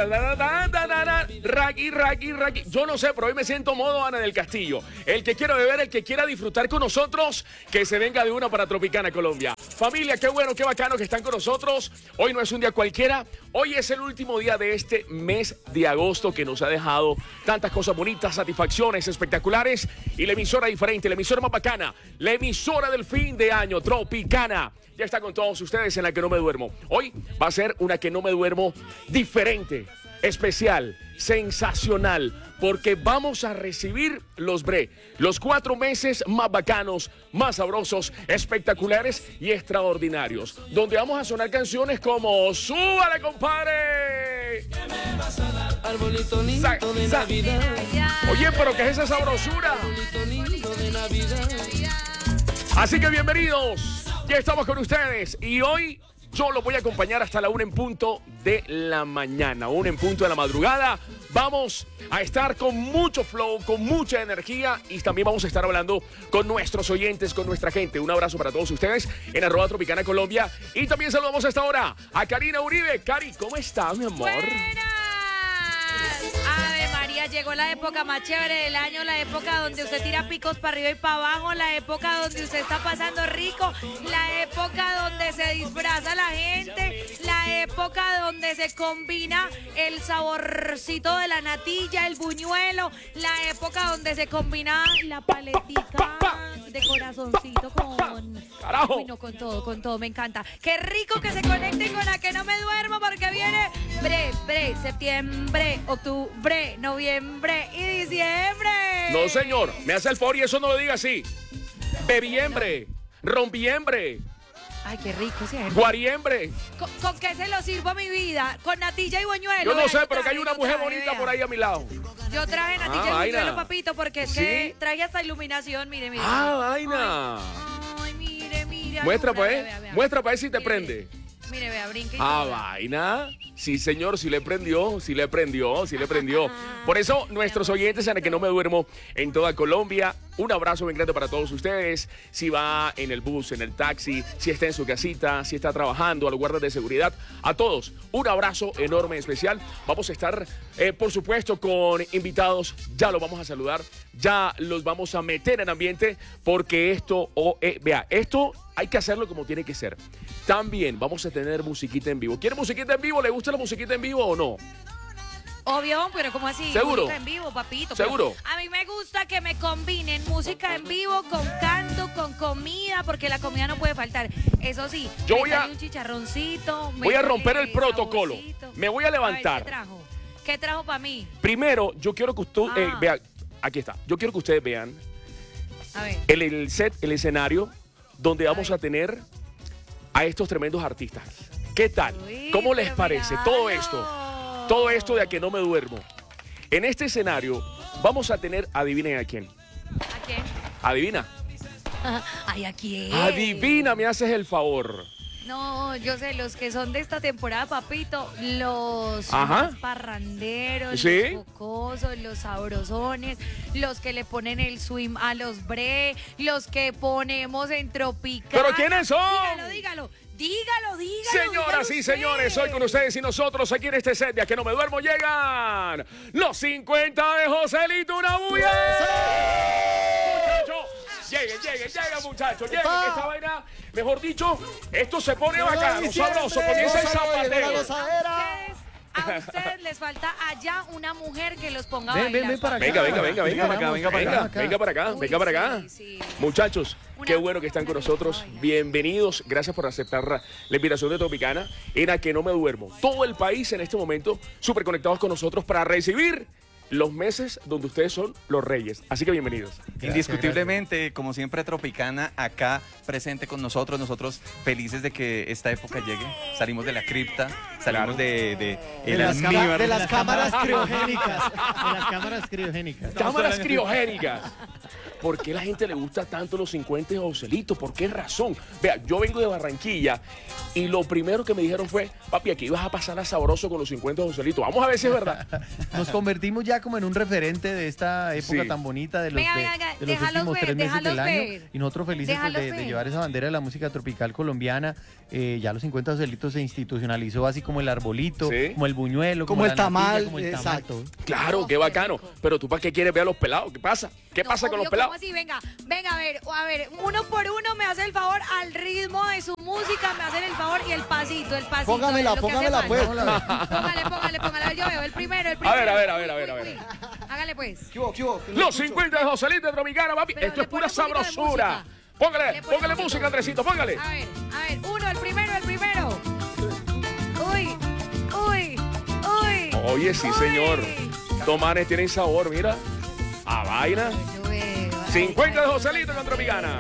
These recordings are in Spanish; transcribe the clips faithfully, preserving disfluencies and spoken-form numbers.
Raqui, raqui, raqui. Yo no sé, pero hoy me siento modo Ana del Castillo. El que quiera beber, el que quiera disfrutar con nosotros, que se venga de una para Tropicana, Colombia. Familia, qué bueno, qué bacano que están con nosotros. Hoy no es un día cualquiera. Hoy es el último día de este mes de agosto que nos ha dejado tantas cosas bonitas, satisfacciones espectaculares. Y la emisora diferente, la emisora más bacana, la emisora del fin de año, Tropicana. Ya está con todos ustedes en la que no me duermo. Hoy va a ser una que no me duermo diferente, especial, sensacional, porque vamos a recibir los bre, los cuatro meses más bacanos, más sabrosos, espectaculares y extraordinarios, donde vamos a sonar canciones como ¡Súbale, compadre! ¿Qué me vas a dar? Arbolito lindo sa de sa Navidad. Oye, pero ¿qué es esa sabrosura? Arbolito lindo de Navidad. Así que bienvenidos. Ya estamos con ustedes y hoy yo los voy a acompañar hasta la una en punto de la mañana, una en punto de la madrugada. Vamos a estar con mucho flow, con mucha energía y también vamos a estar hablando con nuestros oyentes, con nuestra gente. Un abrazo para todos ustedes en arroba Tropicana Colombia. Y también saludamos a esta hora a Karina Uribe. Cari, ¿cómo estás, mi amor? ¡Buenas! Ave María, llegó la época más chévere del año, la época donde usted tira picos para arriba y para abajo, la época donde usted está pasando rico, la época donde se disfraza la gente, la época donde se combina el saborcito de la natilla, el buñuelo, la época donde se combina la paletica de corazoncito con... ¡Carajo! Uy, no, con todo, con todo, me encanta. Qué rico que se conecten con la que no me duermo porque viene bre, bre, septiembre, octubre, noviembre y diciembre. No, señor, me hace el favor y eso no lo diga así. Bebiembre, rompiembre. Ay, qué rico, ¿cierto? Guariembre. ¿Con, ¿Con qué se lo sirvo a mi vida? Con natilla y buñuelo. Yo no Vea, sé, pero que hay traje, una yo mujer traje, bonita vea. por ahí a mi lado. Yo traje natilla Ah, y vaina. buñuelo, papito, porque es ¿Sí? que traje hasta iluminación, mire, mire. Ah, vaina. Ay, ay, mire, mire. Muestra, alumbra, pues. vea, vea, vea. Muestra, pues, si te Mire, prende. Mire, vea, brinque y Ah, todo. vaina. Sí, señor, sí le prendió, sí le prendió, sí le prendió. Por eso, nuestros oyentes en el que no me duermo en toda Colombia, un abrazo bien grande para todos ustedes. Si va en el bus, en el taxi, si está en su casita, si está trabajando, a los guardas de seguridad, a todos, un abrazo enorme, especial. Vamos a estar, eh, por supuesto, con invitados. Ya los vamos a saludar, ya los vamos a meter en ambiente, porque esto, oh, eh, vea, esto hay que hacerlo como tiene que ser. También vamos a tener musiquita en vivo. ¿Quiere musiquita en vivo? ¿Le gusta la musiquita en vivo o no? Obvio, pero ¿cómo así? ¿Seguro? Música en vivo, papito. ¿Seguro? A mí me gusta que me combinen música en vivo con canto, con comida, porque la comida no puede faltar. Eso sí, Yo voy a- métale un chicharroncito. Voy a métale romper el protocolo. saborcito. Me voy a levantar. A ver, ¿qué trajo? ¿Qué trajo para mí? Primero, yo quiero que usted, eh, Ah. vea, aquí está. Yo quiero que ustedes vean A ver. el, el set, el escenario, donde vamos ver. a tener a estos tremendos artistas. ¿Qué tal? Uy, ¿Cómo les pero parece míralo. todo esto? Todo esto de a que no me duermo. En este escenario vamos a tener, adivinen a quién. ¿A quién? Adivina. Ay, ¿a quién? Adivina, me haces el favor. No, yo sé, los que son de esta temporada, papito, los Ajá. más parranderos, Sí. los jocosos, los sabrosones, los que le ponen el swim a los bre, los que ponemos en Tropical. ¿Pero quiénes son? Dígalo, dígalo, dígalo, dígalo. Señoras y señores, hoy con ustedes y nosotros aquí en este set de A Que No Me Duermo llegan los cincuenta de Joselito, una bulla. Muchachos, lleguen, lleguen, lleguen muchachos, lleguen, que esta vaina, mejor dicho, esto se pone bacano, sabroso, comienza el zapateo. A ustedes, a ustedes les falta allá una mujer que los ponga a Ven, bailar. ven, ven para acá. Venga, venga, venga, venga, Venga para acá, venga para venga, acá. venga para acá, Uy, venga para acá. sí, sí. Muchachos, Una- qué bueno que están con nosotros. Bienvenidos, gracias por aceptar la invitación de Tropicana en A Que No Me Duermo. Todo el país en este momento súper conectados con nosotros para recibir los meses donde ustedes son los reyes. Así que bienvenidos. Indiscutiblemente, como siempre, Tropicana acá presente con nosotros. Nosotros felices de que esta época llegue. Salimos de la cripta, salimos de, de, De el las, cama- almíbar. de las cámaras criogénicas. De las cámaras criogénicas. Cámaras criogénicas. ¿Por qué a la gente le gusta tanto los cincuenta de Joselito? ¿Por qué razón? Vea, yo vengo de Barranquilla y lo primero que me dijeron fue, papi, aquí ibas a pasar a sabroso con los cincuenta de Joselito. Vamos a ver si es verdad. Nos convertimos ya como en un referente de esta época Sí. tan bonita de los, Venga, de, venga, venga, de los déjalos últimos ver, tres meses déjalos del año. ver. Y nosotros felices pues, Déjalos de, de ver. llevar esa bandera de la música tropical colombiana. Eh, ya los cincuenta Joselitos se institucionalizó así como como el arbolito, Sí. como el buñuelo, Como como, el la natilla, tamal, como el tamal, exacto. todo. Claro, Oh, qué qué bacano. rico. Pero tú para qué quieres ver a los pelados, ¿qué pasa? ¿Qué No, pasa con los obvio, pelados? ¿cómo así? Venga, venga, a ver, a ver, uno por uno me hace el favor al ritmo de su música, me hacen el favor y el pasito, el pasito. Póngamela, es lo que hace póngamela, falta. pues. Póngale, póngale, póngale, a ver, yo veo, el primero, el A primero. ver, a ver, a ver, a Uy, ver, a uy, ver. uy. Hágale pues. ¿Qué hubo, qué hubo? Que no Los escucho. cincuenta de Joselito de Tropicana, papi. Pero Esto le es pura pone un poquito de sabrosura. música. Póngale, Le pone póngale un poquito. música, Andresito, póngale. A ver, a ver, uno, el primero, el primero. Uy, uy, uy. Oye, sí, uy. señor. Tomanes tienen sabor, mira. A vaina. Yo veo, ay, cincuenta de ay, Joselito con Tropicana.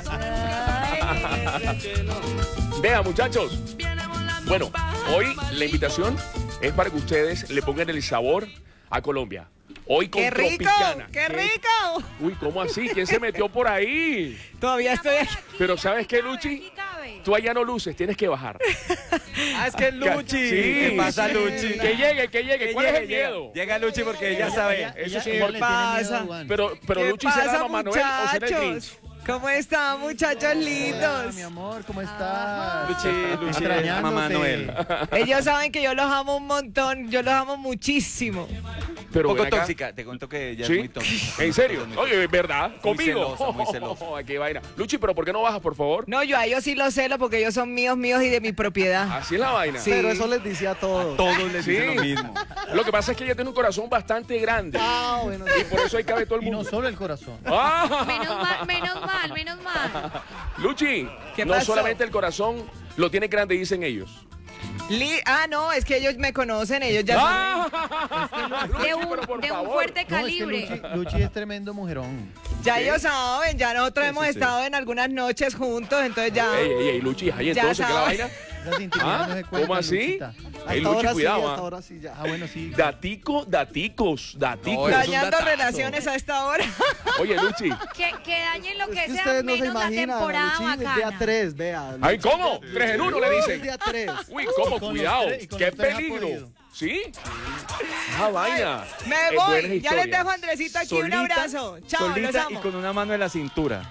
ay. Vean, muchachos. Bueno, hoy la invitación es para que ustedes le pongan el sabor a Colombia. Hoy con ¡Qué rico! Tropicana. ¡Qué rico! Uy, ¿cómo así? ¿Quién se metió por ahí? Todavía estoy aquí. Pero ¿sabes qué, Aquí cabe, Luchi? aquí cabe. Tú allá no luces, tienes que bajar. Ah, es que es Luchi. Sí. ¿Qué pasa, Luchi? Que llegue, que llegue. Que ¿Cuál es el llegue, llega. miedo? Llega Luchi porque ella sabe. Ella- Eso sí, ella ¿qué le tiene pasa? miedo a Juan. Pero, pero ¿Qué Luchi será pasa, Mamá Noel o será el Grinch. muchachos? ¿Cómo están, muchachos Hola, lindos? mi amor, ¿cómo estás? Luchi, Luchi es Extrañándote. Mamá Noel. Ellos saben que yo los amo un montón, yo los amo muchísimo. Pero Un poco ven acá. tóxica, te cuento que ella ¿Sí? es muy tóxica. ¿En serio? Ella es muy Oye, ¿verdad? ¿Conmigo? celosa, muy celosa. Qué vaina. Luchi, pero ¿por qué no bajas, por favor? No, yo a ellos sí los celo porque ellos son míos, míos y de mi propiedad. Así es la vaina. Sí. Pero eso les decía a todos. Todos les Sí. dicen lo mismo. Lo que pasa es que ella tiene un corazón bastante grande. Ah, bueno. Y por eso ahí cabe todo el Y no mundo. solo el corazón. ¡Ah! Menos mal, menos mal, menos mal. Luchi, ¿Qué no pasó? solamente el corazón lo tiene grande, dicen ellos. Li- ah, no, es que ellos me conocen, ellos ya saben. ¡Ah! Luchi, De un, pero por de un favor. fuerte No, es que calibre. Luchi, Luchi es tremendo mujerón. Ya ¿Sí? ellos saben, ya nosotros Sí, hemos sí, sí. estado en algunas noches juntos, entonces ya. Ey, ey, ey, Luchi, ahí Ya entonces, ¿qué es la sabes. vaina? Esas intimidades ¿Ah? no se cuentan, ¿Cómo así? Luchita. Ey, Hasta Luchi, ahora sí, cuidado, hasta ¿ah? ahora sí ya. Ah, bueno, sí. Datico, daticos, daticos. No, eso es un Dañando datazo. relaciones a esta hora. Oye, Luchi. Que, que dañen lo que Es que sea ustedes no se menos la imaginan, temporada Luchi, el día bacana. tres, vea. Ay, ¿cómo? Tres en uno le El dicen. día tres. Uy, ¿cómo? Y con los Cuidado. tres- y con ¡Qué los tres ha peligro! podido. ¿Sí? Ah, vaina. Me Es buena voy, ya les historia. dejo a Andresito aquí un Solita, abrazo. Chao, los solita amo. y con una mano en la cintura.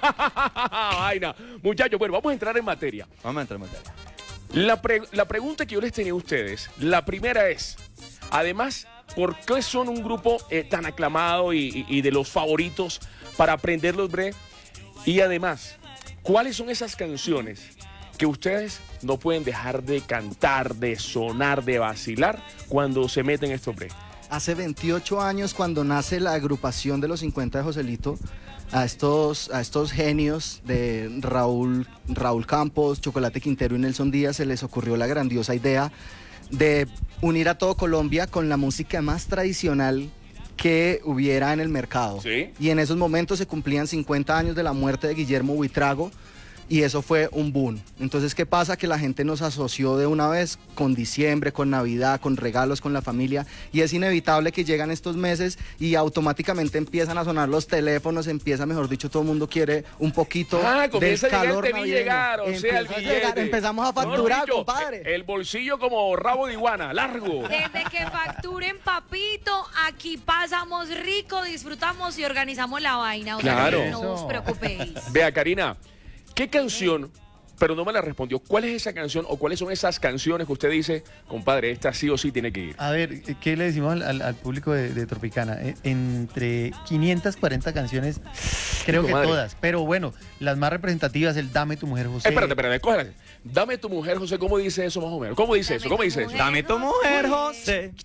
Vaina. Muchachos, bueno, vamos a entrar en materia. Vamos a entrar en materia. La, pre- la pregunta que yo les tenía a ustedes, la primera es, además, ¿por qué son un grupo eh, tan aclamado y, y- y de los favoritos para aprender los bre? Y además, ¿cuáles son esas canciones que ustedes no pueden dejar de cantar, de sonar, de vacilar cuando se meten estos bre? Hace veintiocho años, cuando nace la agrupación de los cincuenta de Joselito, a estos, a estos genios de Raúl, Raúl Campos, Chocolate Quintero y Nelson Díaz se les ocurrió la grandiosa idea de unir a todo Colombia con la música más tradicional que hubiera en el mercado. Sí. Y en esos momentos se cumplían cincuenta años de la muerte de Guillermo Buitrago. Y eso fue un boom. Entonces, ¿qué pasa? Que la gente nos asoció de una vez con diciembre, con Navidad, con regalos, con la familia. Y es inevitable que llegan estos meses y automáticamente empiezan a sonar los teléfonos, empieza, mejor dicho, todo el mundo quiere un poquito Ah, del comienza a llegar calor el te vi navideño. llegar, o sea, el Empieza a llegar, billete. empezamos a Mejor facturar, dicho, compadre. El bolsillo como rabo de iguana, largo. Desde que facturen papito, aquí pasamos rico, disfrutamos y organizamos la vaina. O sea, Claro. que no os preocupéis. Vea, Karina, ¿qué canción, pero no me la respondió, cuál es esa canción o cuáles son esas canciones que usted dice, compadre, esta sí o sí tiene que ir? A ver, ¿qué le decimos al, al- al público de, de Tropicana? Eh, Entre quinientas cuarenta canciones, creo Hijo que madre. todas. Pero bueno, las más representativas, el Dame tu mujer, José. Espérate, espérate, cógela. Dame tu mujer, José, ¿cómo dice eso más o menos? ¿Cómo dice Dame eso? ¿Cómo tu dice eso? mujer. Dame tu mujer, José.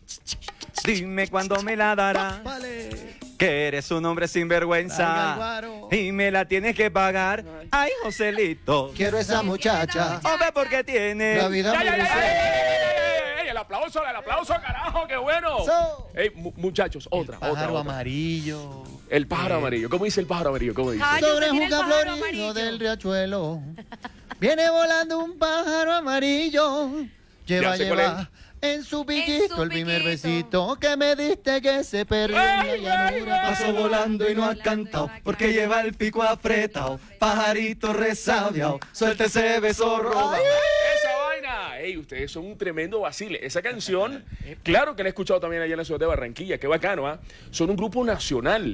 Dime cuándo me la dará. Vale. Que eres un hombre Salga sinvergüenza. el guaro. Y me la tienes que pagar. Ay, Joselito. Quiero esa muchacha. Hombre, porque tiene. La vida ¡Ya, ya, ya, ya, merece- ya, ya, ya, ya, ya! El aplauso, el aplauso, carajo, qué bueno. So. Ey, mu- muchachos, otra, El pájaro otra, otra. amarillo. El pájaro Eh, amarillo. ¿Cómo dice el pájaro amarillo? ¿Cómo dice? Ay, usted Sobre tiene el juca pájaro florido amarillo. del riachuelo. Viene volando un pájaro amarillo. Lleva, Ya sé cuál lleva en su piquito el primer piquito. besito que me diste que se perdió en la Ay, llanura. ay, Pasó volando y no ha cantado, porque lleva el pico apretado, pajarito resabiado, suelta ese beso robado. Esa vaina. Ey, ustedes son un tremendo vacile. Esa canción, claro que la he escuchado también allá en la ciudad de Barranquilla. Qué bacano, ¿ah? Son un grupo nacional.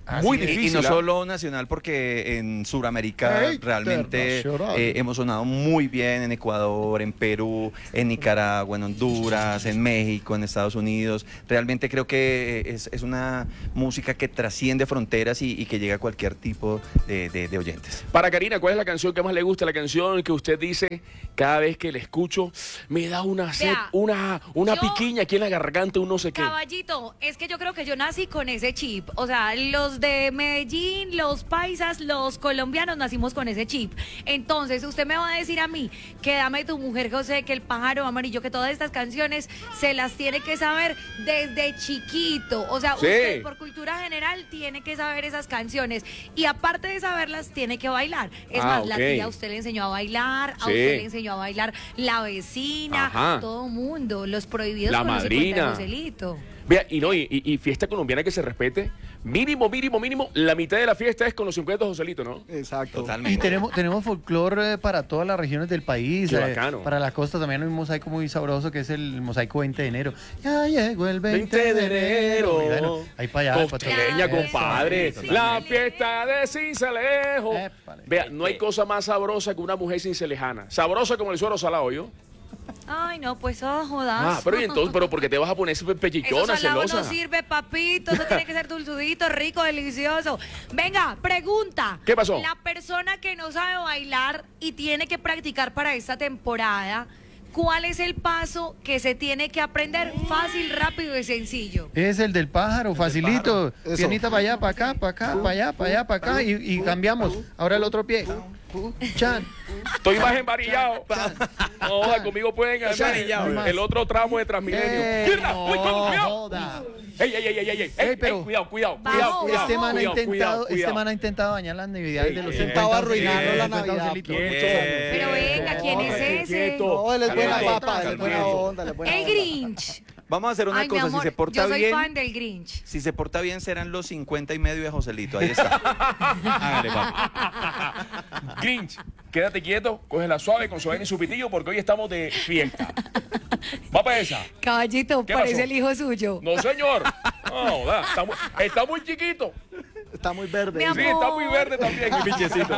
Muy Y- difícil. Y, no ¿ah? solo nacional, porque en Sudamérica realmente Internacional. eh, hemos sonado muy bien en Ecuador, en Perú, en Nicaragua, en Honduras, en México, en Estados Unidos. Realmente creo que es, es una música que trasciende fronteras y, y que llega a cualquier tipo de, de- de oyentes. Para Karina, ¿cuál es la canción que más le gusta? La canción que usted dice, cada vez que la escucho, me da una sed, Vea, una, una yo- piquiña aquí en la garganta, un no sé qué. Caballito, es que yo creo que yo nací con ese chip. O sea, los de Medellín, los paisas, los colombianos nacimos con ese chip. Entonces, usted me va a decir a mí que Dame tu mujer, José, que El pájaro amarillo, que todas estas canciones se las tiene que saber desde chiquito. O sea, Sí. usted por cultura general tiene que saber esas canciones. Y aparte de saberlas, tiene que bailar. Es Ah, más, la ok. tía a usted le enseñó a bailar, a Sí. usted le enseñó a bailar la vecina, Ajá. todo mundo, los prohibidos La con los cincuenta de madrina. Joselito. Vea, y no, y, y- y fiesta colombiana que se respete, mínimo, mínimo, mínimo, la mitad de la fiesta es con los cincuenta de Joselito, ¿no? Exacto. Totalmente. Y tenemos, tenemos folclore eh, para todas las regiones del país. Qué eh, bacano. Para la costa también hay un mosaico muy sabroso que es el mosaico veinte de enero. Ya llegó el veinte, veinte de de enero. enero. Y bueno, ahí para allá. Costeña, Claro, compadre. eso. La fiesta de Cincelejo. Épale. Vea, no hay cosa más sabrosa que una mujer cincelejana. Sabrosa como el suero salado, ¿yo? Ay, no, pues oh, jodas. Ah, pero y entonces, pero ¿por qué te vas a poner ese Eso pechichona, salado no celosa? sirve, papito. Eso tiene que ser dulzudito, rico, delicioso. Venga, pregunta. ¿Qué pasó? La persona que no sabe bailar y tiene que practicar para esta temporada, ¿cuál es el paso que se tiene que aprender fácil, rápido y sencillo? Es el del pájaro, facilito. Eso. Piernita para allá, para acá, para acá, para allá, para allá, para acá. Y, y cambiamos. Ahora el otro pie. Chan. Estoy más embarillado. No, joda, conmigo pueden hacer Embarillado. el otro tramo de Transmilenio. Eh, ¡Mierda! no, ¡Uy, cuidado, cuidado! joda. ¡Ey, ey, ey, ey, ey! ey, Ey, ey, pero- cuidado, cuidado, Vamos, cuidado, cuidado! Este man ha cuidado, intentado, cuidado, este cuidado. man ha intentado dañar las navidades de los Ey, cincuenta estaba arruinando la cincuenta Navidad. Joselito. Pero venga, ¿quién es ese? Quieto. No, él es buena Quieto. papa, él es buena Quieto. onda, él es buena El onda. Grinch. Vamos a hacer una Ay, mi cosa, amor, si se porta yo soy bien, fan del Grinch. si se porta bien serán los cincuenta y medio de Joselito, ahí está. Hágale, papi. Grinch, quédate quieto, cógela suave con su vaina y su pitillo porque hoy estamos de fiesta. Va para esa. Caballito, ¿Qué parece pasó? el hijo suyo. No, señor. No, da, está, muy, está muy chiquito. Está muy verde. Mi Sí, amor. está muy verde también, mi pinchecito.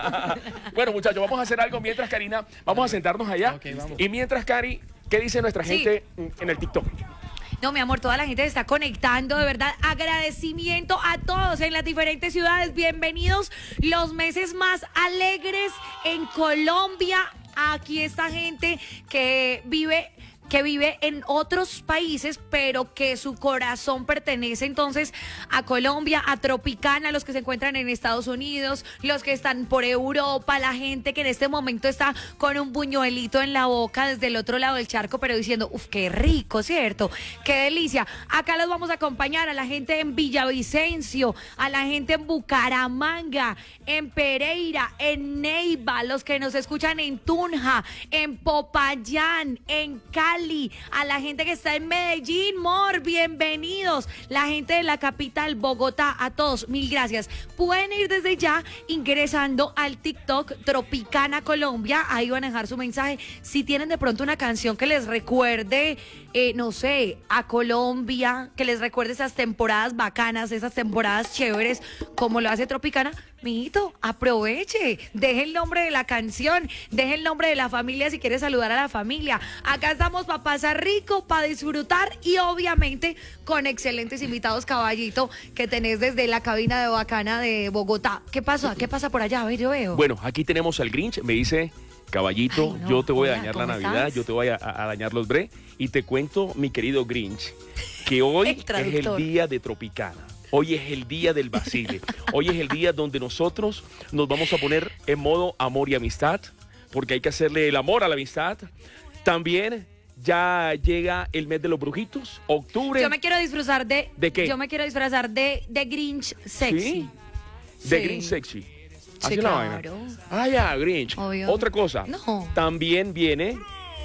Bueno, muchachos, vamos a hacer algo mientras, Karina, vamos a sentarnos allá. Ok, vamos. Y mientras, Cari, ¿qué dice nuestra Sí. gente en el TikTok? No, mi amor, toda la gente se está conectando, de verdad. Agradecimiento a todos en las diferentes ciudades. Bienvenidos los meses más alegres en Colombia. Aquí está gente que vive que vive en otros países, pero que su corazón pertenece entonces a Colombia, a Tropicana, los que se encuentran en Estados Unidos, los que están por Europa, la gente que en este momento está con un buñuelito en la boca desde el otro lado del charco, pero diciendo, uff, qué rico, ¿cierto? Qué delicia. Acá los vamos a acompañar a la gente en Villavicencio, a la gente en Bucaramanga, en Pereira, en Neiva, los que nos escuchan en Tunja, en Popayán, en Cali, a la gente que está en Medellín, Mor, bienvenidos. La gente de la capital, Bogotá, a todos, mil gracias. Pueden ir desde ya ingresando al TikTok Tropicana Colombia, ahí van a dejar su mensaje. Si tienen de pronto una canción que les recuerde, eh, no sé, a Colombia, que les recuerde esas temporadas bacanas, esas temporadas chéveres, como lo hace Tropicana, mijito, aproveche, deje el nombre de la canción, deje el nombre de la familia si quiere saludar a la familia. Acá estamos para pasar rico, para disfrutar y obviamente con excelentes invitados, caballito, que tenés desde la cabina de Bacana de Bogotá. ¿Qué pasa? ¿Qué pasa por allá? A ver, yo veo. Bueno, aquí tenemos al Grinch, me dice, caballito, Ay, no, yo te voy a hola, dañar la ¿cómo Navidad, estás? yo te voy a, a dañar los bre, y te cuento, mi querido Grinch, que hoy El es el traductor. día de Tropicana. Hoy es el día del Basile. Hoy es el día donde nosotros nos vamos a poner en modo amor y amistad, porque hay que hacerle el amor a la amistad. También ya llega el mes de los brujitos, octubre. Yo me quiero disfrazar de... ¿De qué? Yo me quiero disfrazar de, de Grinch sexy. ¿Sí? De Sí. Grinch sexy. Sí, Así es la vaina. claro. Ah, ya, Grinch. Obvio. Otra cosa. No. También viene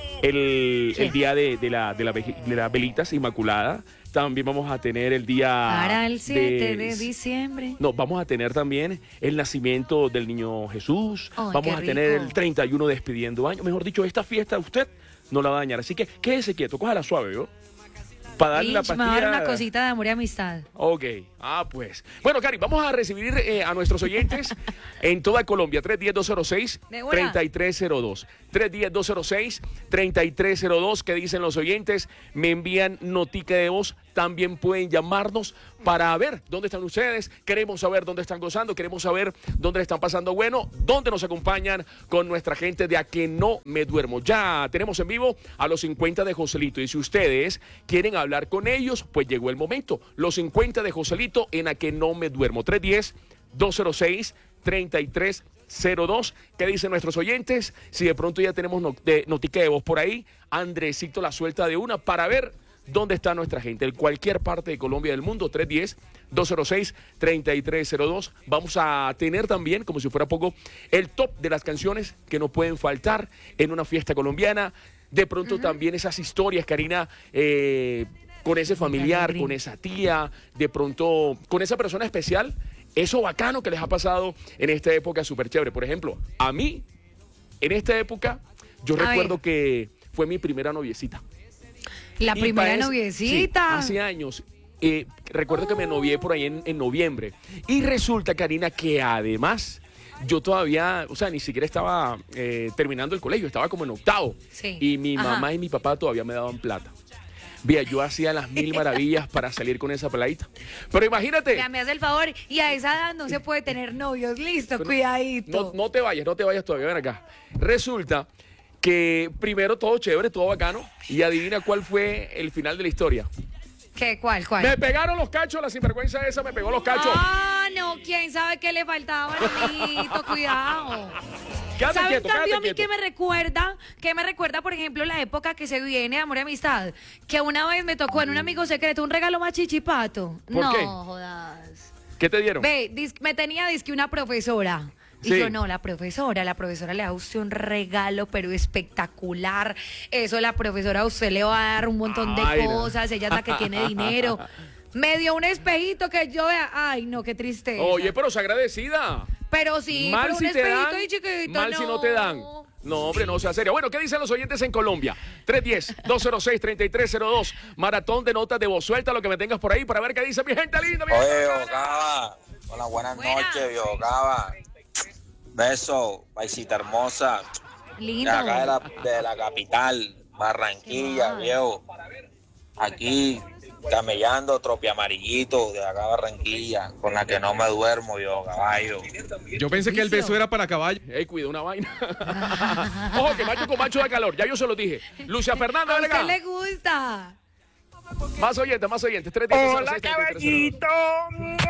el, ¿Qué? el día de, de, la, de, la, veji- de las velitas Inmaculada. También vamos a tener el día... Para el siete de diciembre. No, vamos a tener también el nacimiento del niño Jesús. Ay, vamos qué a tener rico. el treinta y uno despidiendo año. Mejor dicho, esta fiesta usted no la va a dañar. Así que quédese quieto, cójala suave, ¿yo? Para darle la Lynch, me va a dar pastilla. una cosita de amor y amistad. Ok, ah pues. Bueno, Cari, vamos a recibir eh, a nuestros oyentes en toda Colombia. tres uno cero, dos cero seis, De una. tres tres cero dos. tres uno cero, dos cero seis, tres tres cero dos. ¿Qué dicen los oyentes? Me envían notica de voz. También pueden llamarnos para ver dónde están ustedes. Queremos saber dónde están gozando. Queremos saber dónde le están pasando bueno. Dónde nos acompañan con nuestra gente de A Que No Me Duermo. Ya tenemos en vivo a los cincuenta de Joselito. Y si ustedes quieren hablar con ellos, pues llegó el momento. Los cincuenta de Joselito en A Que No Me Duermo. tres uno cero, dos cero seis, tres tres cero dos. ¿Qué dicen nuestros oyentes? Si de pronto ya tenemos not de, notica de voz por ahí, Andresito la suelta de una para ver dónde está nuestra gente. En cualquier parte de Colombia y del mundo. tres uno cero, dos cero seis, tres tres cero dos. Vamos a tener también, como si fuera poco, el top de las canciones que no pueden faltar en una fiesta colombiana. De pronto uh-huh. también esas historias, Karina, eh, con ese familiar, con esa tía, de pronto con esa persona especial. Eso bacano que les ha pasado en esta época súper chévere. Por ejemplo, a mí, en esta época, yo a recuerdo ver. que fue mi primera noviecita. La y primera ese, noviecita. Sí, hace años. Eh, recuerdo oh. que me novié por ahí en, en noviembre. Y resulta, Karina, que además yo todavía, o sea, ni siquiera estaba eh, terminando el colegio, estaba como en octavo. Sí. Y mi Ajá. mamá y mi papá todavía me daban plata. Vea, yo hacía las mil maravillas para salir con esa peladita. Pero imagínate. Ya me hace el favor, y a esa edad no se puede tener novios. Listo, Pero cuidadito. No, no te vayas, no te vayas todavía, ven acá. Resulta que primero todo chévere, todo bacano. Y adivina cuál fue el final de la historia. ¿Qué? ¿Cuál? ¿Cuál? Me pegaron los cachos, la sinvergüenza esa me pegó los cachos. Ah, no, quién sabe qué le faltaba, hermanito, cuidado. Quédate ¿Saben quieto, cambio quédate a mí quieto. que me recuerda? Que me recuerda, por ejemplo, la época que se viene, amor y amistad. Que una vez me tocó en un amigo secreto un regalo más chichipato. ¿Por no, qué? jodas. ¿Qué te dieron? Ve, dis- me tenía disque una profesora. Y Sí. yo, no, la profesora, la profesora le da a usted un regalo, pero espectacular. Eso, la profesora a usted le va a dar un montón de Ay, no. cosas, ella es la que tiene dinero. Me dio un espejito que yo vea, ay, no, qué tristeza. Oye, pero se agradecida. Pero sí, Mal pero si un te espejito dan, y chiquito, mal si no te dan. No, hombre, no sea serio. Bueno, ¿qué dicen los oyentes en Colombia? tres uno cero, dos cero seis, tres tres cero dos. Maratón de notas de voz. Suelta lo que me tengas por ahí para ver qué dice mi gente linda. Mi Oye, gente Viejo bacana. Cava. Hola, buenas, Buenas. noches, Viejo Cava. Beso, paisita hermosa. De Lindo. acá de la, de la capital, Barranquilla, Qué viejo. Aquí, camellando, tropi amarillito, de acá Barranquilla, con la que no me duermo, viejo caballo. Yo pensé que el beso era para caballo. Ey, cuida una vaina. Ojo, que macho con macho da calor. Ya yo se lo dije. Lucia Fernanda, A ven usted acá. le gusta. Más oyentes, más oyentes. tres uno cero, Hola, seis, tres tres cero dos. caballito.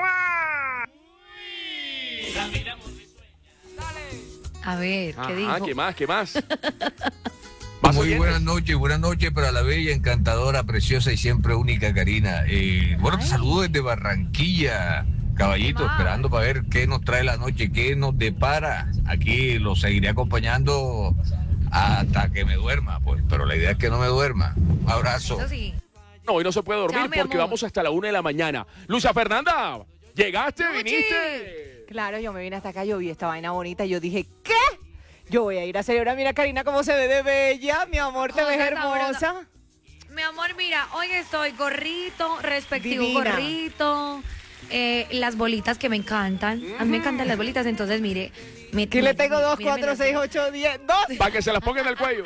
A ver, ¿qué Ajá, dijo? ¿qué más? ¿Qué más? Más Muy oyentes. buenas noches, buenas noches para la bella, encantadora, preciosa y siempre única Karina. Eh, bueno, te Ay. saludo desde Barranquilla, caballito, Mamá. esperando para ver qué nos trae la noche, qué nos depara. Aquí lo seguiré acompañando hasta que me duerma, pues, pero la idea es que no me duerma. Un abrazo. Eso sí. No, hoy no se puede dormir Chao, mi porque amor. vamos hasta la una de la mañana. Lucia Fernanda, llegaste, Luchi. viniste. Claro, yo me vine hasta acá, yo vi esta vaina bonita y yo dije, ¿qué? Yo voy a ir a celebrar. Mira, Karina, cómo se ve de bella. Mi amor, te Cosa ves sabrosa. hermosa. Mi amor, mira, hoy estoy gorrito, respectivo Divina. gorrito, eh, las bolitas que me encantan. A mí me encantan las bolitas, entonces mire. Me, Aquí le tengo dos, mire, cuatro, mire, seis, ocho, diez, dos. Para que se las pongan en el cuello.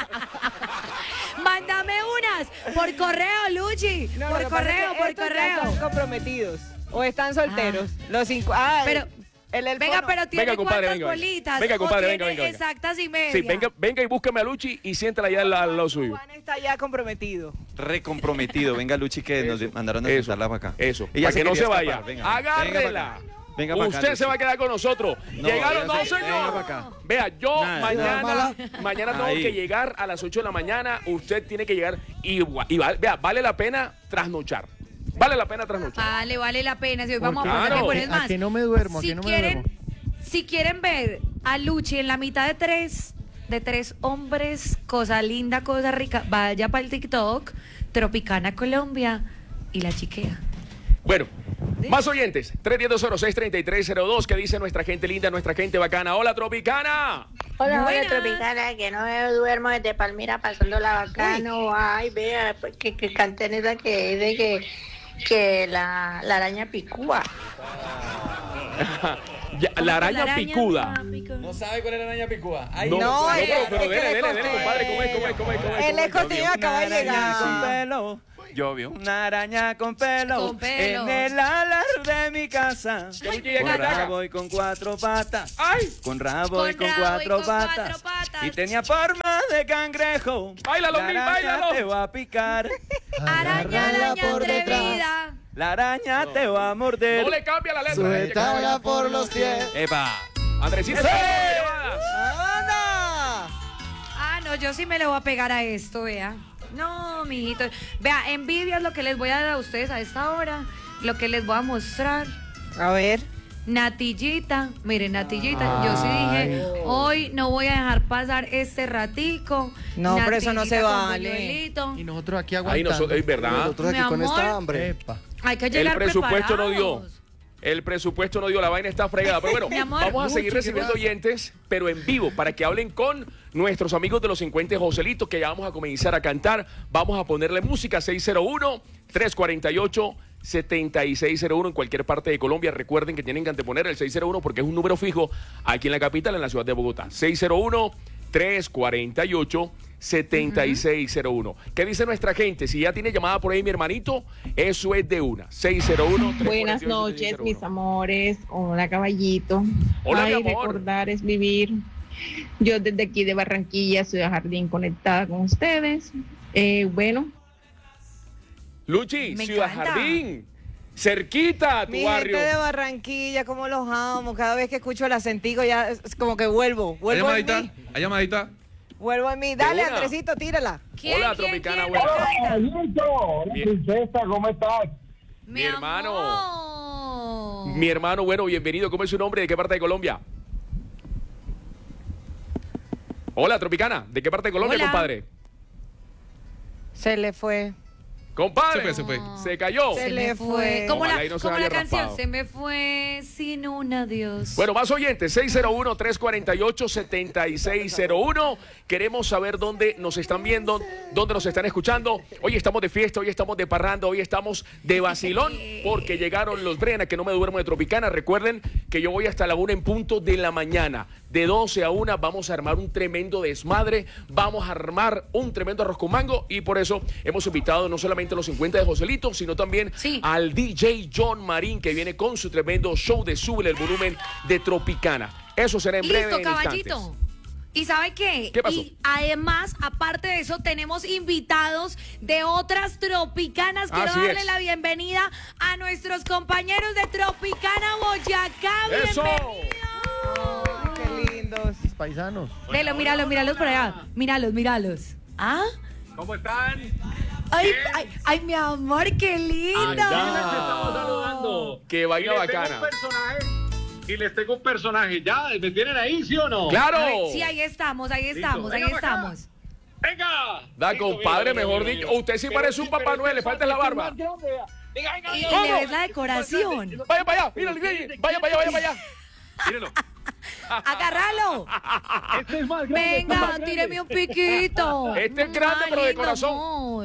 Mándame unas por correo, Luchi. No, lo por que pasa es correo, que por estos ya correo. están comprometidos o están solteros. Los cinco. Ah, Pero- el, el Venga, fono. pero tiene Venga, compadre, cuántas venga, venga. bolitas. Venga, ¿O compadre, venga, tiene venga, venga. exactas y media. Sí, venga, venga y búscame a Luchi y siéntala allá al lado, al lado suyo. Juan está ya comprometido. Recomprometido. Venga, Luchi, que nos Eso, mandaron a eso, sentarla para acá. Eso, Ella para que no quería se vaya. escapar. Venga, Agárrela. venga pa' acá. Venga pa' acá, Usted se Luchi. va a quedar con nosotros. No, Llegaron, no, venga, venga señor. pa' acá. Vea, yo Nada. mañana, mañana tengo Ahí. que llegar a las ocho de la mañana. Usted tiene que llegar y, gua- y va- vea, vale la pena trasnochar. Vale la pena trasnochar. Vale, vale la pena. Si hoy vamos Claro. a pasar mejores A más. que no me duermo, a si que no me quieren, duermo. Si quieren ver a Luchi en la mitad de tres, de tres hombres, cosa linda, cosa rica, vaya para el TikTok, Tropicana Colombia y la chiquea. Bueno, más oyentes. tres uno cero, dos cero seis, tres tres cero dos. ¿Qué dice nuestra gente linda, nuestra gente bacana? Hola, Tropicana. Hola, hola, Buenas. Tropicana, que no me duermo desde Palmira pasando la bacano. Ay, vea, pues, que, que canten esa que dice que, que la, la araña picúa. Ya, la araña picuda. ¿No sabe cuál es la araña picúa? Ay, No, No, no, es- pero, es pero que dele, le dele, conté. dele, compadre, ¿cómo es, cómo es, cómo es, cómo es? El escotillo acaba de llegar. pelo. Yo vi una araña con pelo Con pelos. en el alar de mi casa. Uy, que Con llega acá. rabo y con cuatro patas. ¡Ay! Con rabo Con y con rabo y cuatro con patas. cuatro patas. Y tenía forma de cangrejo. Báilalo, La Mil, araña báilalo. te va a picar. Araña, Agárrala araña por detrás. atrevida. La araña te va a morder. No le cambia la letra. Suéltala por los pies. Epa. Andresito, ¡Sí! llamadas. ¡Anda! Ah, no, yo sí me le voy a pegar a esto, vea. No, mijito. Vea, envidia es lo que les voy a dar a ustedes a esta hora. Lo que les voy a mostrar. A ver. Natillita, miren, Natillita, yo sí dije, hoy no voy a dejar pasar este ratico. No, pero eso no se Natillita con vale. buñuelito. Y nosotros aquí Ahí aguantando. nosotros, es verdad. Nosotros aquí Mi con amor. esta hambre. Epa. Hay que El llegar presupuesto no dio. preparados. El presupuesto no dio, la vaina está fregada. Pero bueno, Mi amor. vamos a seguir Luchi, recibiendo ¿qué pasa? oyentes, pero en vivo, para que hablen con nuestros amigos de los cincuenta Joselitos, que ya vamos a comenzar a cantar. Vamos a ponerle música seis cero uno, tres cuatro ocho, siete seis cero uno en cualquier parte de Colombia. Recuerden que tienen que anteponer el seis cero uno porque es un número fijo aquí en la capital, en la ciudad de Bogotá. seis cero uno, tres cuatro ocho, siete seis cero uno. ¿Qué dice nuestra gente? Si ya tiene llamada por ahí mi hermanito, eso es de una. seis cero uno, tres cuatro ocho, Buenas siete seis cero uno. noches, mis amores. Hola, caballito. Hola, Ay, mi amor. recordar es vivir. Yo desde aquí de Barranquilla, Ciudad Jardín, conectada con ustedes. Eh, bueno, Luchi, Me Ciudad encanta. Jardín, cerquita a tu Mi barrio. gente de Barranquilla, cómo los amo. Cada vez que escucho el acentico ya es es como que vuelvo. ¿Hay Vuelvo en llamadita? mí. ¿Hay llamadita? Vuelvo en mí. Dale, una. Andresito, tírala. ¿Quién, Hola, quién, Tropicana, quién? buena. Hola, Bien. princesa, ¿cómo estás? Mi hermano. amor. Mi hermano, bueno, bienvenido. ¿Cómo es su nombre? ¿De qué parte de Colombia? Hola, Tropicana. ¿De qué parte de Colombia, Hola. compadre? Se le fue. Compadre. Se fue, se fue. Se cayó. Se Se le me fue. fue. Como Ojalá la, y no se como haya la canción, raspado. se me fue sin un adiós. Bueno, más oyentes, seis cero uno, tres cuatro ocho, siete seis cero uno. Queremos saber dónde nos están viendo, dónde nos están escuchando. Hoy estamos de fiesta, hoy estamos de parranda, hoy estamos de vacilón, porque llegaron los Brena, que no me duermo de Tropicana. Recuerden que yo voy hasta la una en punto de la mañana. De doce a una vamos a armar un tremendo desmadre, vamos a armar un tremendo arroz con mango, y por eso hemos invitado no solamente a los cincuenta de Joselito, sino también Sí. al D J John Marín, que viene con su tremendo show de Súbele el Volumen de Tropicana. Eso será en breve. Listo, en caballito. instantes. ¿Y sabe qué? ¿Qué pasó? Y además, aparte de eso, tenemos invitados de otras tropicanas. Quiero Así darle es. la bienvenida a nuestros compañeros de Tropicana Boyacá. ¡Eso! Ay, qué lindos. Mis paisanos. Velo, míralos, míralos por allá. Míralos, míralos. ¿Ah? ¿Cómo están? Ay, ay, ay, mi amor, qué lindo. Estamos saludando. ¡Qué vaina Y les tengo bacana! un personaje. Y les tengo un personaje. ¿Ya? ¿Me tienen ahí, sí o no? ¡Claro! A ver, sí, ahí estamos, ahí estamos, ahí venga para acá. estamos. ¡Venga! Da, Listo, compadre, mira, mejor mira, dicho. mira. Usted sí Pero parece un sí, Papá pero Noel, le este falta la es barba. más grande, vea. Venga, venga, Y, y venga. le ves la decoración. Vaya para allá, mira, vaya para allá, vaya para allá. Mírenlo. Agárralo. Este es más grande. este es más Venga, grande. tíreme un piquito. Este es grande, Ay, pero de lindo corazón. amor.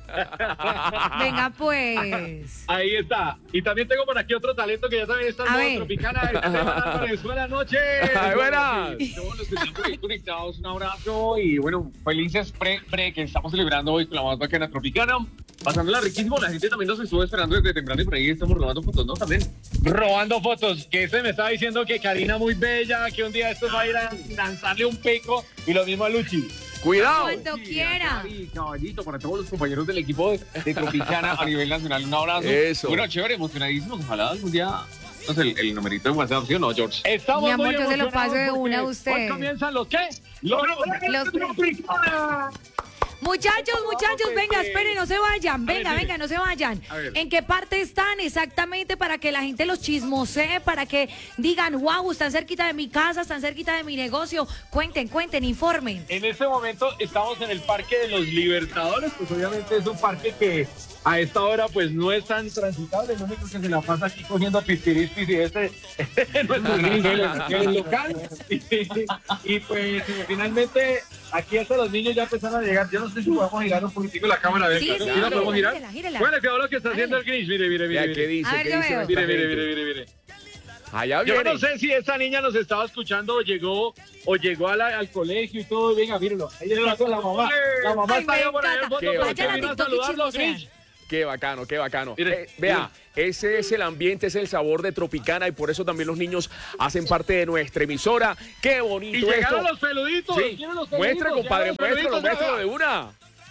Venga, pues. Ahí está. Y también tengo por aquí otro talento que ya también está en A modo ver. Tropicana. Esteban Álvarez. Buenas noches. Ay, buenas. Todos los que están por ahí conectados, un abrazo. Y bueno, felices pre, pre que estamos celebrando hoy con la más bacana Tropicana. Pasándola riquísimo. La gente también nos estuvo esperando desde temprano y por ahí estamos robando fotos, ¿no? También. Robando fotos. Que este me estaba diciendo que Karina muy bella, que un día esto va a ir a lanzarle un pico. Y lo mismo a Luchi. Cuidado. Cuando quiera. Y caballito, para todos los compañeros del equipo de, de Tropicana a nivel nacional, un abrazo. Eso. Bueno, chévere, emocionadísimos. Ojalá algún día. No sé, el, el numerito de WhatsApp, ¿sí o no, George? Estamos Mi amor, muy yo se lo emocionados paso de porque una a hoy usted. comienzan los qué? Los, Los- Tropicana. Muchachos, muchachos, venga, esperen, no se vayan. Venga, ver, venga, no se vayan. A ver. ¿En qué parte están exactamente para que la gente los chismosee, para que digan, wow, están cerquita de mi casa, están cerquita de mi negocio? Cuenten, cuenten, informen. En este momento estamos en el Parque de los Libertadores, pues obviamente es un parque que a esta hora pues no es tan transitable, el único que se la pasa aquí cogiendo pistirispis y este es nuestro gringo, el local. Y, y pues finalmente aquí hasta los niños ya empezaron a llegar. Yo no sé si podemos girar un poquitico la cámara. A ver, Sí, sí, ¿sí la podemos girar? gírela, gírela. Bueno, que lo que está haciendo el Grinch, mire, mire, mire. Vea, mire. ¿qué dice? A ver, ¿Qué yo dice veo. esta Mire, mire, gente? mire, mire, mire. Allá Yo viene. no sé si esa niña nos estaba escuchando o llegó o llegó a la- al colegio y todo. Venga, mírenlo. Ahí llegó con la mamá. La mamá Ay, está me allá por ahí en encanta. foto, Qué pero bacano. que vino a Vayan a TikTok y saludarlo, chismosean. Grinch. Qué bacano, qué bacano. Mire, Eh, vea, ese es el ambiente, ese es el sabor de Tropicana y por eso también los niños hacen parte de nuestra emisora. Qué bonito Y llegaron esto. los peluditos. Sí. ¿Quieren los Muestra, peluditos? compadre, Llegaron los muéstralo, peluditos, muéstralo ya. de una.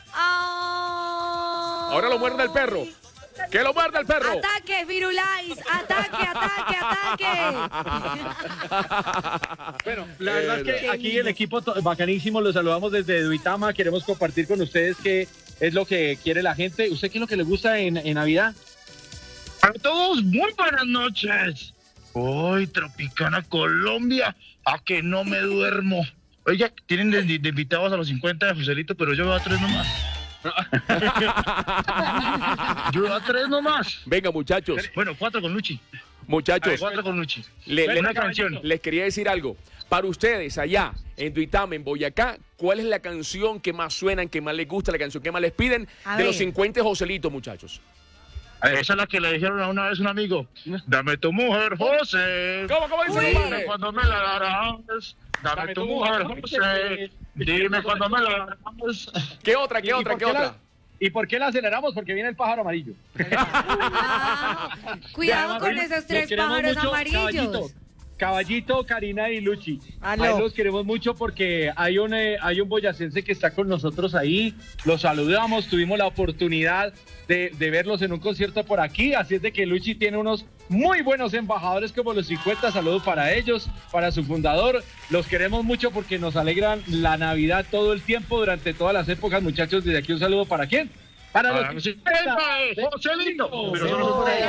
Ah. Ahora lo muerde el perro. ¡Que lo muerda el perro! Ataque, Firulais, ataque, ataque, ataque. Bueno, la verdad es que Qué aquí lindo. el equipo to- bacanísimo, los saludamos desde Duitama, queremos compartir con ustedes qué es lo que quiere la gente. ¿Usted qué es lo que le gusta en, en Navidad? A todos, muy buenas noches. Hoy, Tropicana Colombia, a que no me duermo. Oiga, tienen de, de invitados a los cincuenta de Joselito, pero yo veo a tres nomás. Yo veo a tres nomás. Venga, muchachos. Bueno, cuatro con Luchi. Muchachos, Cuatro con Luchi. le- le- Una canción. les quería decir algo. Para ustedes, allá, en Duitama, en Boyacá, ¿cuál es la canción que más suenan, que más les gusta, la canción que más les piden A de ver. los cincuenta Joselitos, muchachos? Esa es la que le dijeron a una vez un amigo. Dame tu mujer, José. ¿Cómo, cómo dice, Dime compadre? cuando me la darás. Dame tu mujer, José. Dime cuando me la darás. ¿Qué otra, qué ¿Y otra, por qué qué otra? la- ¿Y por qué la aceleramos? Porque viene el pájaro amarillo. Ah, cuidado con esos Los tres queremos pájaros mucho, amarillos. Caballito, Caballito, Karina y Luchi. Aló. Ahí los queremos mucho porque hay un, eh, hay un boyacense que está con nosotros ahí. Los saludamos, tuvimos la oportunidad de, de verlos en un concierto por aquí. Así es de que Luchi tiene unos muy buenos embajadores como los cincuenta. Saludos para ellos, para su fundador. Los queremos mucho porque nos alegran la Navidad todo el tiempo, durante todas las épocas. Muchachos, desde aquí un saludo para quién. Para Para los los cincuenta, Joselito. Pero son los tres.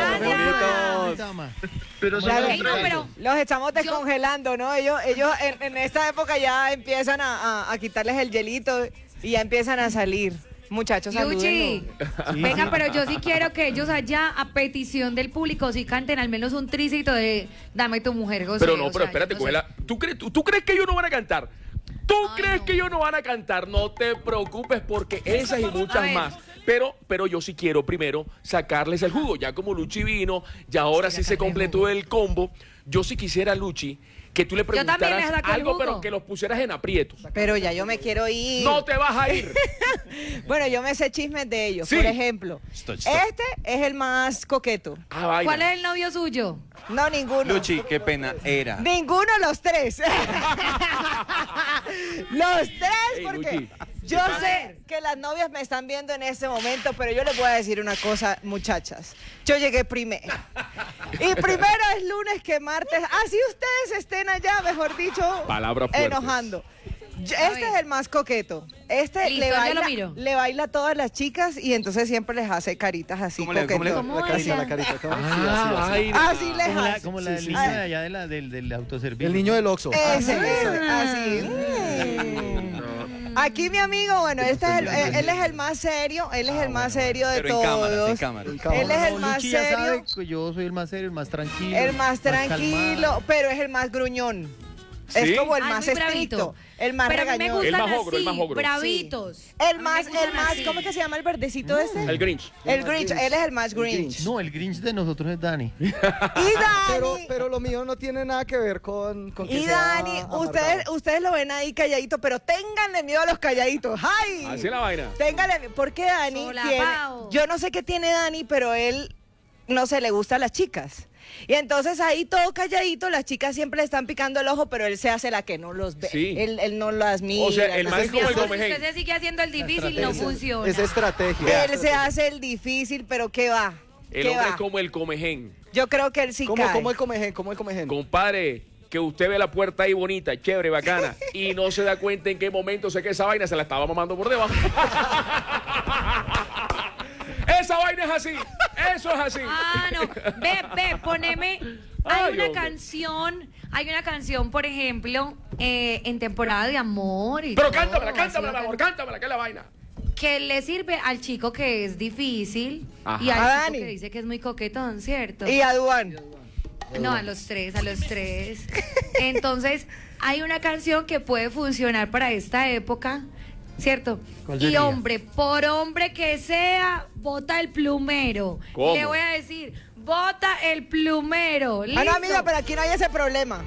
Pero son Ya los ven, tres. pero- Los estamos descongelando, ¿no? Ellos, ellos en, en esta época ya empiezan a, a- a quitarles el hielito y ya empiezan a salir. Muchachos, Luchi, salúdenlo. venga, pero yo sí quiero que ellos allá, a petición del público, sí canten al menos un tricito de Dame tu mujer, José. Pero no, o pero sea, espérate, yo no sé. cógela. ¿Tú crees, tú, tú crees que ellos no van a cantar? ¿Tú Ay, crees no. que ellos no van a cantar? No te preocupes porque esas y A muchas ver. más. Pero, pero yo sí quiero primero sacarles el jugo. Ya como Luchi vino, ya ahora sí se completó el combo. Yo sí quisiera, Luchi, que tú le también les preguntaras saco el algo, jugo. pero que los pusieras en aprietos. Pero ya yo me quiero ir. No te vas a ir. Bueno, yo me sé chismes de ellos. Sí. Por ejemplo, Stop, stop. este es el más coqueto. Ah, vaina. ¿Cuál es el novio suyo? No, ninguno. Luchi, qué pena, era. Ninguno, los tres. Los tres, Ey, porque Luchi, yo sé que las novias me están viendo en este momento, pero yo les voy a decir una cosa, muchachas. Yo llegué primero. Y primero es lunes que martes. Así ustedes estén allá, mejor dicho, Palabras fuertes. enojando. Yo- A este ver. es el más coqueto. Este Listo, le, yo lo baila, miro. le baila a todas las chicas y entonces siempre les hace caritas así. ¿Cómo le- cómo le- coquetón. ¿Cómo La carita, ella? la carita. ¿cómo? Sí, Ah, así, así. vaina. Así les Como la, hace. como la Sí, sí. niña de allá de la, del, del autoservicio. El niño del Oxxo. Ese, ese, Ah. así. Mm. Aquí mi amigo, bueno, este es el, él, él es el más serio, él es el más serio de Pero en cámaras, en todos. cámaras. En cámara. Él es el No, más Luchi ya serio, sabe que yo soy el más serio, el más tranquilo. el más calmado. tranquilo, pero es el más gruñón. ¿Sí? Es como el Ah, es más muy estricto, bravito. el más Pero a mí me regañón. El gustan más ogro, el así, más ogro. bravitos. El A más, mí me gustan el más, así. ¿cómo es que se llama el verdecito este? El Grinch. El Grinch, él es el más Grinch. No, el Grinch de nosotros es Dani. Y Dani, Pero, pero lo mío no tiene nada que ver con, con que y sea Dani, amargado. ustedes, ustedes lo ven ahí calladito, pero ténganle miedo a los calladitos. ¡Ay! Así es la vaina. Téngale, porque Dani Solapao. tiene, yo no sé qué tiene Dani, pero él no se le gusta a las chicas. Y entonces ahí todo calladito, las chicas siempre le están picando el ojo, pero él se hace la que no los ve. Sí. Él, él no las mira. O sea, el no man sé es qué como el hace. Si comején. usted se sigue haciendo el difícil, no Esa- funciona. Es estrategia. Él se hace el difícil, pero ¿qué va? El ¿Qué hombre va? es como el comején. Yo creo que él sí ¿Cómo, cae. cómo el comején? ¿Cómo el comején? Compadre, que usted ve la puerta ahí bonita, chévere, bacana, y no se da cuenta en qué momento sé que esa vaina se la estaba mamando por debajo. Esa vaina es así, eso es así. Ah, no. Ve, ve, poneme. Hay Ay, una hombre. canción, hay una canción, por ejemplo, eh, en temporada de amor. Y Pero todo, cántamela, así cántamela, mi bacán, amor, cántamela, que es la vaina. que le sirve al chico que es difícil Ajá. y al A chico Dani. que dice que es muy coquetón, ¿cierto? Y a Duan. No, a los tres, a los tres. Entonces, hay una canción que puede funcionar para esta época, ¿cierto? ¿Cuál Y sería? hombre, por hombre que sea, bota el plumero. ¿Cómo? Le voy a decir, bota el plumero. Ah, no, ¿Listo? amiga, pero aquí no hay ese problema.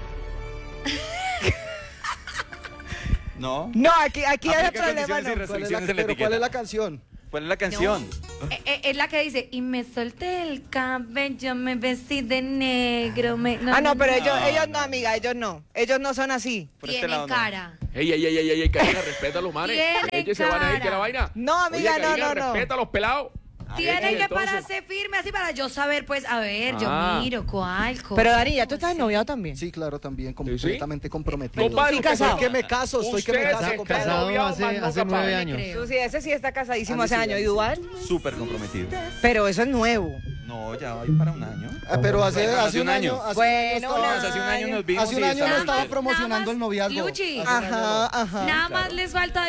No. No, aquí, aquí hay Aplica problema. condiciones y No. restricciones en la Pero ¿cuál es etiqueta. la canción? ¿Cuál es la canción? Eh, eh, es la que dice, y me solté el cabello, me vestí de negro. Me... Ah, no, pero no, ellos, no. ellos no, amiga, ellos no. Ellos no son así. Por este Tienen lado no. cara. Ey, ey, ey, ey, ey, ey, Karina, respeta a los manes. Tienen Ellos se van ahí, cara. que la vaina. No, amiga, Oye, no, Karina, no, no. respeta a los pelados. Tienen Ey, que entonces- pararse firme así para yo saber, pues, a ver, Ah. yo miro cuál cosa. Pero Dani, ¿ya tú estás noviado también? Sí, claro, también sí? completamente comprometido. Compadre, Sí, usted casado. Estoy que me caso, estoy que me Usted caso, está compadre. Casado noviado, hace, más no hace capaz. nueve Le años. creo. Tú sí, ese sí está casadísimo Ah, hace sí, años. sí, ¿Y sí. Duan? Súper comprometido. Pero eso es nuevo. No, ya voy para un año. Ah, pero hace, Bueno, hace un año. hace un Bueno, año estaba- No, hace un año nos vimos hace un y año no estamos estaba bien. promocionando el noviazgo. Luchi. Hace un año no. Ajá, ajá. Nada más les falta